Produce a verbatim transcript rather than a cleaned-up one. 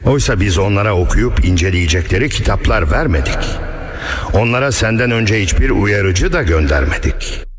Oysa biz onlara okuyup inceleyecekleri kitaplar vermedik. Onlara senden önce hiçbir uyarıcı da göndermedik.